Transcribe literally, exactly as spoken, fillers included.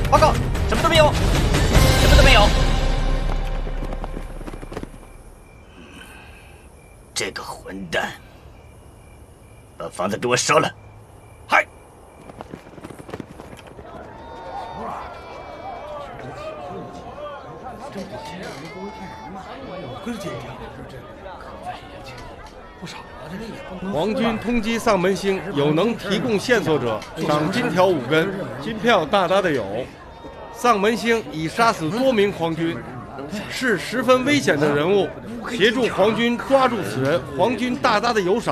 报告，什么都没有，什么都没有。这个混蛋，把房子给我烧了！嗨！ 皇军通缉丧门星，有能提供线索者，赏金条五根，金票大大的有。丧门星已杀死多名皇军，是十分危险的人物，协助皇军抓住此人，皇军大大的有赏。